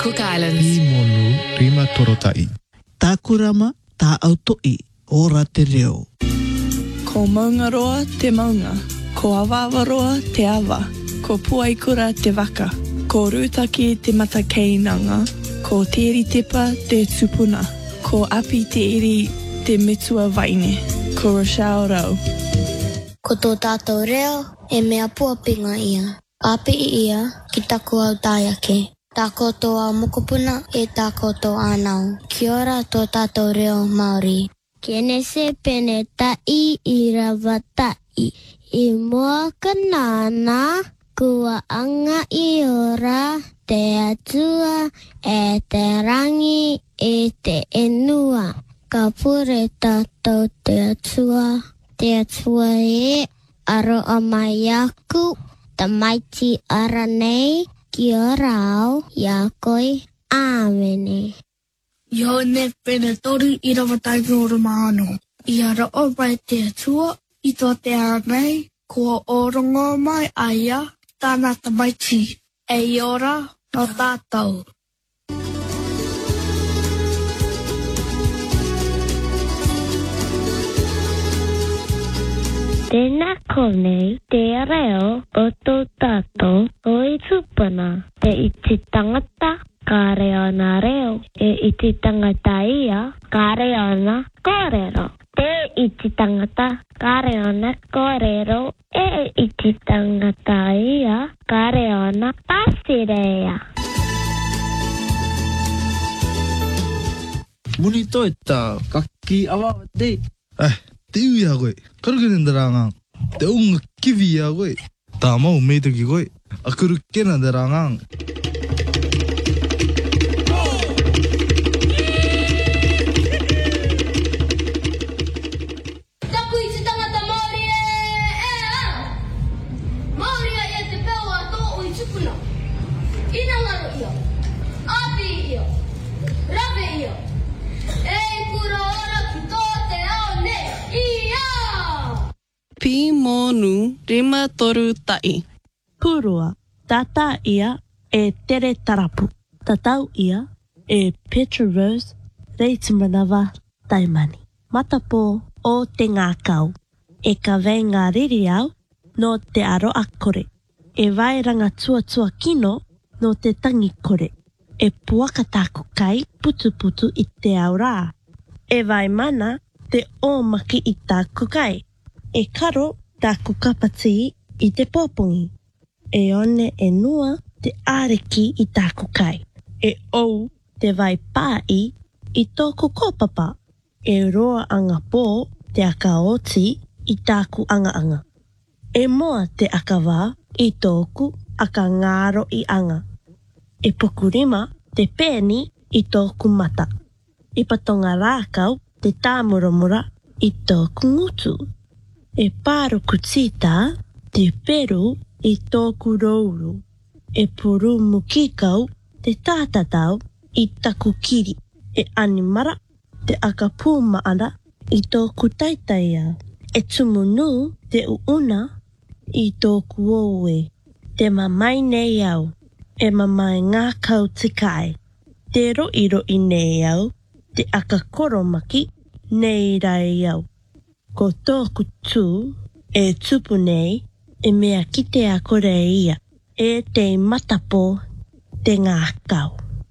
Cook Islands. I monu rima torotai. Tākurama tā autoi ora te reo. Ko maunga roa te maunga. Ko awawa roa te awa. Ko puaikura te waka. Ko rūtaki te matakeinanga. Ko teri tepa te tupuna. Ko api te iri te mitua waine. Ko Rochelle Rau. Ko tō tātou reo e mea puapinga ia. Api i ia ki taku au tāiake. Tā koutou au mokopuna e tā koutou ānau. Kia ora tō tātou reo Māori. Kene se pene tai I rawa tai. I mua kanana, kua anga I ora, te atua e te rangi e te enua. Ka pure tātou te atua e aroa mai aku, ta maiti ara nei, ki ora au, ia koi, āmene. Yo ne pene toru I rawa tai ngoro mahano. I aroa mai te atua, I tō te aranei, kua orongo mai aia, tāna ta maiti, e I ora no tātou. Tēnā konei te reo o tō tātou o I tupuna. Te iti tangata, ka reo na reo. E iti tangata ia, ka reo na kōrero. Te iti tangata, ka reo na kōrero. E iti tangata ia, ka reo na pasirea. Muni toi tā, kaki awa te. Te ui a koe. Karukene ndaranga. Te unga kiwi a koe. Tā mau meitoki koe. Akuru kena ndaranga. Taku I te tangata Māori Māori e te pewa tō o I tupuna. Inangaro ia. Api ia. Rawe ia. E kura ora ki tō te ao ne. Ia! Pi monu rima toru tai. Purua, tata ia e tere tarapu. Tatau ia e Petra Rose Reitimanawa Taimani. Matapo o te ngākau. E ka vei ngā riri au no te aroa kore. E vairanga tuatua kino no te tangi kore. E puaka tāku kai putu putu I te au rā. E vai mana te ōmaki I tāku kai. E karo tāku kapati I te pōpongi. E one e nua te āreki I tāku kai. E ou te vai pāi I tōku kōpapa. E roa anga pō te aka oti I tāku anga. E moa te akawā I tōku aka ngāro I anga. E pokurima te pēni I tōku mata. I patonga rākau te tāmuramura I tōku ngutu. E pāruku tita te peru I tōku rouru. E puru mukikau te tātatau I taku kiri. E animara te aka pūmaana I tōku taitaia. E tumunu te uuna I tōku oue. Te mamai nei au. E mamai ngā kau te kai. Te roi nei au. Te aka koromaki nei rai au. Ko tōku tū e tupu nei e mea ki te akore ia. E te matapo te ngā kau.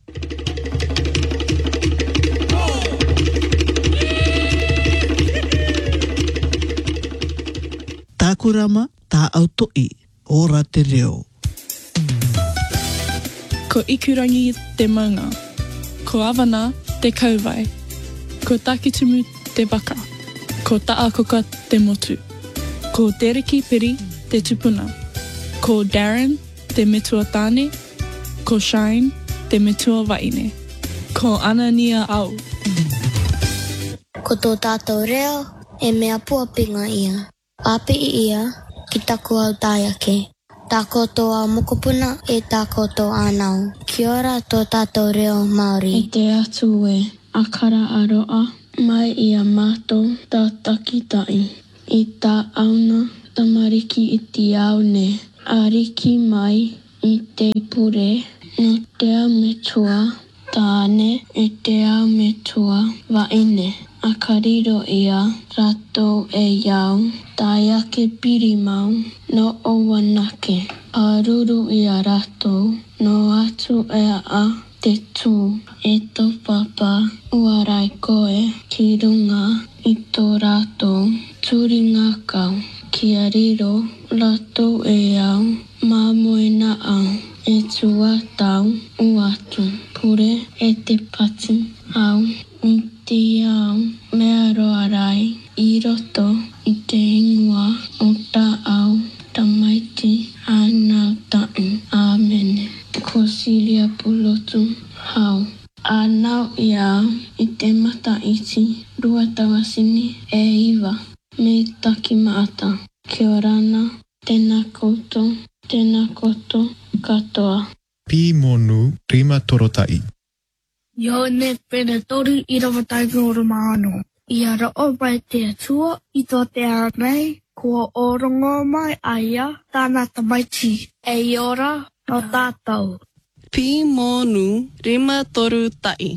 Tākurama tā autoi ora te reo. Ko ikurangi te maunga. Ko awana te kauwai. Ko takitumu te waka. Ko taakoka te motu. Ko Dereki Piri te tupuna. Ko Darren te mitua tāne. Ko Shine te mitua waine. Ko Anania au. Ko tō tātou reo e mea puapinga ia. Api I ia ki taku au tāiake. Tā koutou au mokopuna e tā koutou ānau. Kia ora tō tātou reo Māori. E te atu e akara aroa mai I a mātou tā takitai. I tā auna tamariki I te au ne. Ariki mai I te pure no te au me tua, tāne e te au me tua waine. A kariro ia, rato e iau, tai ake piri mau, no o wanake. A ruru ia rato, no atu e a te tū, e tō papa, uarai koe, ki runga, i tō rato, turi ngā kau, ki a riro, rato e iau, mā moe na au, e tua tau, uatu, pure e te pati, au, i te au, mea roa rai, i roto, i te ingoa, o tā au, tamaiti, anau tai, amene. Ko Silia Pulotu, hau. Anau ia, i te mata iti, rua tawasini, e iwa, me taki maata. Kia rana, tēnā koto, katoa. Pīmonu rima torotai. Yo ne pene toru I rawatai ngō Romano. I ara o mai te atua, I tō te anei, kua orongo mai aia, tāna tamaiti, e I ora no tātou. Pīmonu rima toru tai.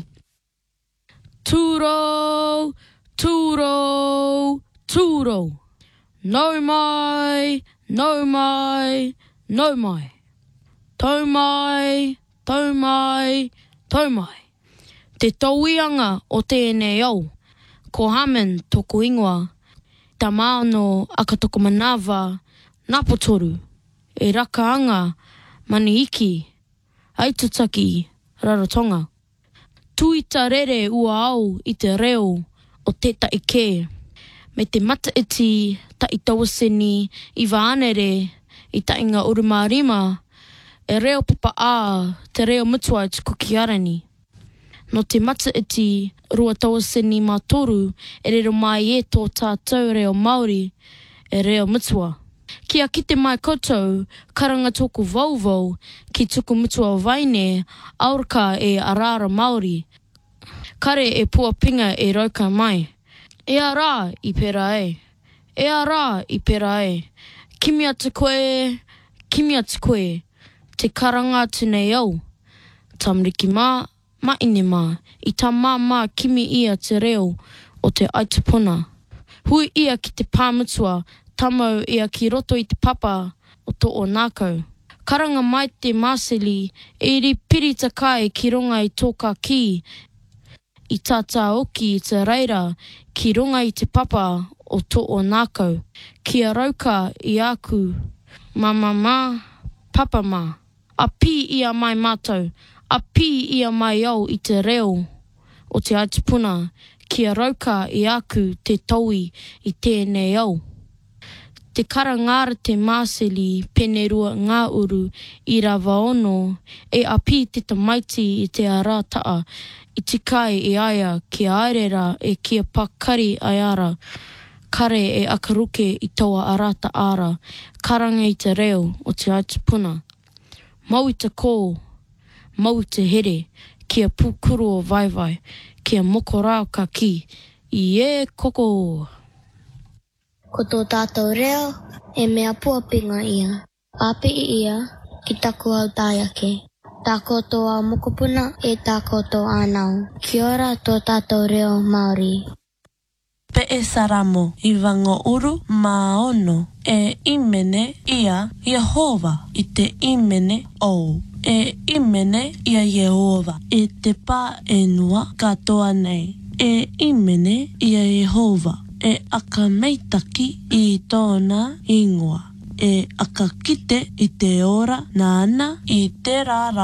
Tūro, tūro, tūro. No mai, no mai, no mai. Tau mai, tau mai, tau mai. Te tauianga o tēnei au, ko Haman toko ingoa, ta maano aka toko manawa, napotoru, e rakaanga, mani iki, aitutaki, rarotonga. Tuita rere ua au I te reo o te taike, me te mata iti ta I tawaseni I waanere I ta inga urumarima, e reo papa a te reo mutua I tuku ki arani. No te mata iti rua tawaseni mā toru, e rero mai e tō tātou reo Māori, e reo mutua. Kia kite mai koutou, karanga tōku vauvau, ki tuku mutua waine, auraka e arara Māori. Kare e pua pinga e rauka mai. E ara I pera e. E ara I pera e. Kimi atu koe, te karanga atu nei au. Tamariki mā, maine mā, I tā mā kimi ia te reo o te aitupuna. Hui ia ki te pāmutua, tamau ia ki roto I te papa o tō o nākau. Karanga mai te māseli, e ri piri takai ki runga I tō ki, I tātā oki I te reira, ki runga I te papa o tō o nākau. Kia rauka I aku, mama, papa mā. A pi ia mai mātou, a pi ia mai au I te reo o te aitupuna, kia rauka I aku te taui I tēnei au. Te karangara te māseli pene rua ngā uru I rawa ono, e api te tamaiti I te arataa, I te kai I aia kia airera e kia pakari ai ara, kare e akaruke I toa arata ara, karanga I te reo o te aitupuna. Mau I te kō, mau I te here, kia pukuru o vaivai, kia moko rao ka ki, I e koko. Ko tō tātou reo, e mea puapinga ia. Api I ia, ki taku au tāiake. Tā kotoa mokopuna e tā kotoa anau. Kia ora tō tātou reo Māori. Pe e saramo I wango uru maono e imene ia Yehova I te imene o. E imene ia Yehova e te pā enua katoa nei. E imene ia Yehova e aka meitaki I tōna ingoa. E aka kite I te ora nāna I te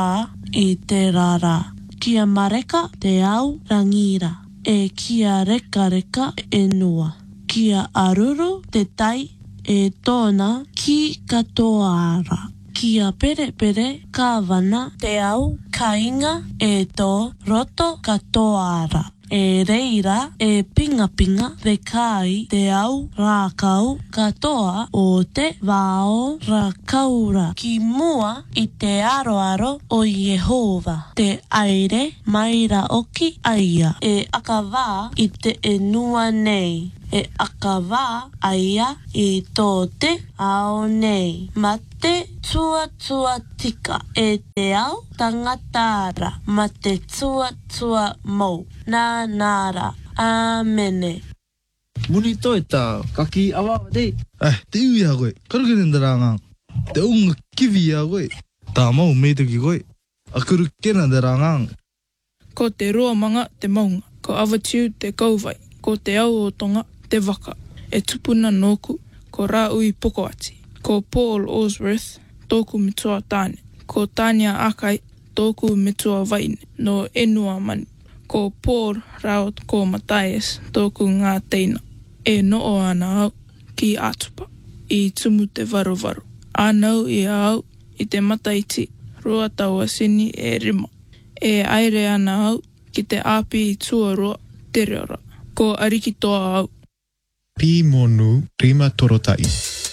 rārā. Kia mareka te au rangira. E kia reka enua. Kia aruru te tai e tōna ki katoara. Kia pere kāwana te au kainga e tō roto katoara. E reira e pinga rekai te au rākau katoa o te wāo rākaura. Ki mua I te aroaro o Yehova. Te aire maira oki aia. E akawā I te enua nei. E akawā aia I tō te ao nei. te tua tika e te ao tangatara ma te tua mau nā nara. Amene. Muni toi tā kaki awa dei. Te iwi a koe. Karukene ndarangang. Te unga kiwi a koe. Tā mau mei toki koe. Akuru kena ndarangang. Ko te roa manga te maunga. Ko awatiu te kauwai. Ko te au o tonga te waka. E tupuna nōku. Ko rā ui poko ati. Ko Paul Osworth. Tōku mitua tāne. Ko Tania Akai. Tōku mitua waine. No enua mani. Ko Paul Rao ko Matthias. Tōku ngā teina. E noo ana au ki atupa. I tumu te varovaro. Anau I au I te mataiti. Rua taua sini e rima. E aere ana au ki te api I tuaroa te reora. Ko ariki toa au. Pi monu rima torotai.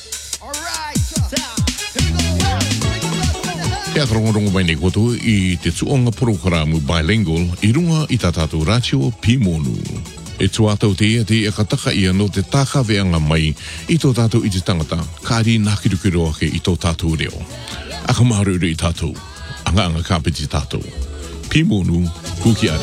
Te atrongorongo mai nei koto I te tuonga programa bilingual I runga I tātātou ratio Pi monu. E tuatau te ia te e kataka ia no te tākaweanga mai I tō tātou I te tangata, kāri nākirukiroa ke I tō tātou reo. Aka maharuru I tātou, anga kāpiti tātou. Pi monu, kuki are.